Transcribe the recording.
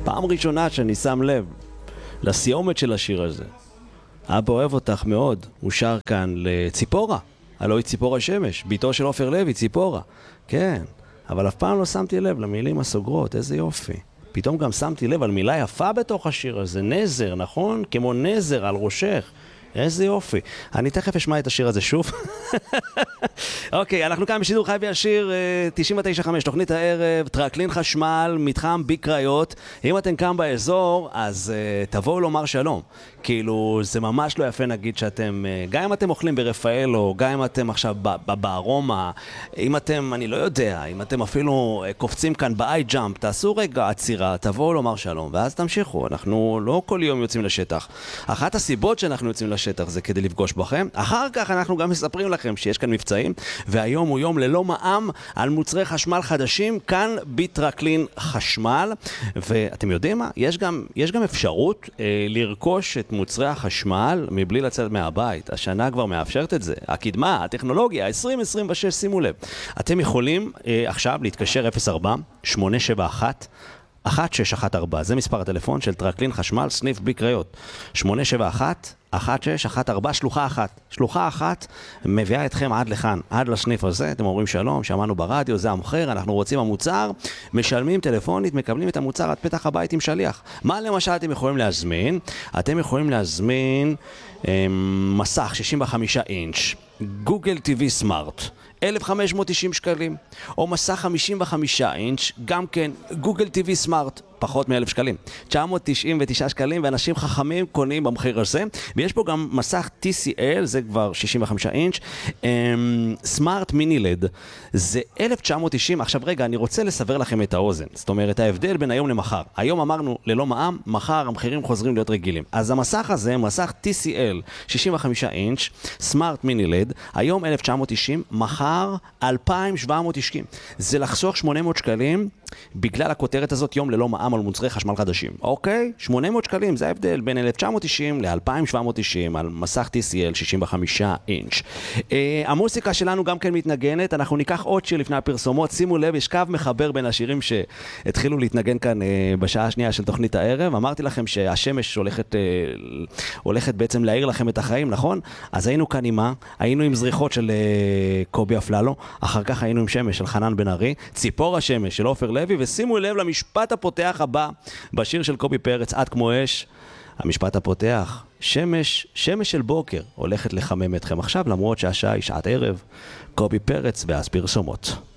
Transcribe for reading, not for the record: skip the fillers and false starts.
פעם ראשונה שאני שם לב לסיומת של השיר הזה. אבא אוהב אותך מאוד, הוא שר כאן לציפורה, הלוא היא ציפורה שמש, ביתו של עופר לוי, ציפורה. כן, אבל אף פעם לא שמתי לב למילים הסוגרות, איזה יופי. פתאום גם שמתי לב על מילה יפה בתוך השיר הזה, נזר, נכון? כמו נזר על ראשך. איזה יופי. אני תכף אשמע את השיר הזה שוב. אוקיי, אנחנו כאן בשידור חי וישיר 99.5, תוכנית הערב, טרקלין חשמל, מתחם בי קריות. אם אתם כאן באזור, אז תבואו לומר שלום. כאילו, זה ממש לא יפה נגיד שאתם, גם אם אתם אוכלים ברפאל, או גם אם אתם עכשיו בארומה, אם אתם, אני לא יודע, אם אתם אפילו קופצים כאן באי ג'אמפ, תעשו רגע עצירה, תבואו לומר שלום, ואז תמשיכו. אנחנו לא כל יום יוצאים לשטח. אחת הסיבות שאנחנו יוצאים לשטח זה כדי לפגוש בכם. אחר כך אנחנו גם מספרים לכם שיש כאן מבצעים, והיום הוא יום ללא מע"מ על מוצרי חשמל חדשים, כאן בטרקלין חשמל. ואתם יודעים מה? יש גם אפשרות לרכוש את מוצרי החשמל מבלי לצאת מהבית. השנה כבר מאפשרת את זה. הקדמה, הטכנולוגיה, 2026, שימו לב. אתם יכולים עכשיו להתקשר 04-871-1614, זה מספר הטלפון של טרקלין חשמל, סניף בי קריות. 871-1614, שלוחה אחת מביאה אתכם עד לכאן, עד לסניף הזה. אתם אומרים שלום, שמענו ברדיו, זה המוכר, אנחנו רוצים המוצר, משלמים טלפונית, מקבלים את המוצר עד פתח הבית עם שליח. מה למשל אתם יכולים להזמין? אתם יכולים להזמין מסך 65 אינץ', גוגל TV סמארט, 1,590 שקלים, או מסך 55 אינץ', גם כן גוגל TV סמארט, פחות מ-1,000 שקלים, 999 שקלים, ואנשים חכמים קונים במחיר הזה. ויש פה גם מסך TCL, זה כבר 65 אינץ', סמארט מיני לד, זה 1,990. עכשיו רגע, אני רוצה לסבר לכם את האוזן, זאת אומרת, ההבדל בין היום למחר. היום אמרנו ללא מע"מ, מחר המחירים חוזרים להיות רגילים. אז המסך הזה, מסך TCL 65 אינץ', סמארט מיני לד, היום 1,990, מחר 2,790. זה לחסוך 800 שקלים, בגלל הכותרת הזאת, יום ללא מע"מ על מוצרי חשמל חדשים. אוקיי? 800 שקלים, זה ההבדל בין 1,990 ל-2,790 על מסך TCL 65 אינץ'. המוסיקה שלנו גם כן מתנגנת, אנחנו ניקח עוד שיר לפני הפרסומות. שימו לב, יש קו מחבר בין השירים שהתחילו להתנגן כאן בשעה השנייה של תוכנית הערב. אמרתי לכם שהשמש הולכת בעצם להאיר לכם את החיים, נכון? אז היינו כאן היינו עם זריחות של קובי אפללו, אחר כך היינו עם שמש של חנן בן ארי, ציפורה שמש של עופר לוי, ושימו לב למשפט הפותח הבא בשיר של קובי פרץ, עד כמו אש. המשפט הפותח, שמש של בוקר הולכת לחמם אתכם עכשיו, למרות שהשעה היא שעת ערב. קובי פרץ ואז פרסומות.